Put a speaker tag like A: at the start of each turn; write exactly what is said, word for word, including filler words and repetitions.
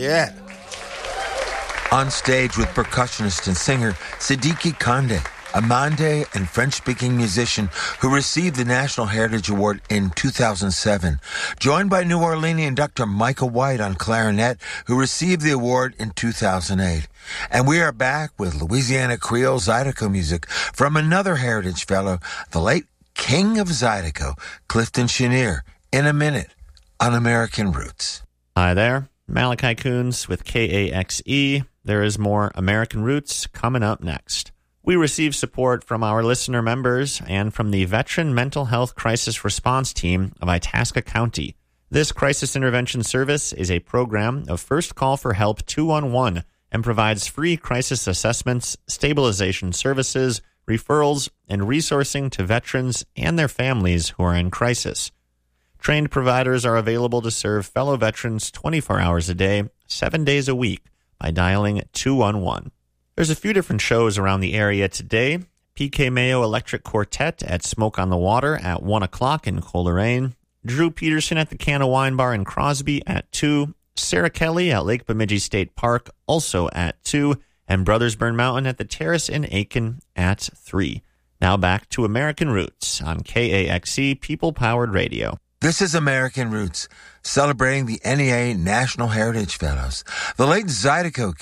A: Yeah.
B: On stage with percussionist and singer Siddiqui Kande, a Mande and French-speaking musician who received the National Heritage Award in two thousand seven, joined by New Orleanian Doctor Michael White on clarinet, who received the award in two thousand eight. And we are back with Louisiana Creole Zydeco music from another Heritage Fellow, the late King of Zydeco, Clifton Chenier, in a minute on American Roots.
C: Hi there, Malachi Coons with K A X E. There is more American Roots coming up next. We receive support from our listener members and from the Veteran Mental Health Crisis Response Team of Itasca County. This crisis intervention service is a program of First Call for Help two one one and provides free crisis assessments, stabilization services, referrals, and resourcing to veterans and their families who are in crisis. Trained providers are available to serve fellow veterans twenty-four hours a day, seven days a week by dialing two one one. There's a few different shows around the area today. P K Mayo Electric Quartet at Smoke on the Water at one o'clock in Coleraine. Drew Peterson at the Canna Wine Bar in Crosby at two. Sarah Kelly at Lake Bemidji State Park also at two. And Brothers Burn Mountain at the Terrace in Aiken at three. Now back to American Roots on K A X E People Powered Radio.
B: This is American Roots, celebrating the N E A National Heritage Fellows. The late Zydeco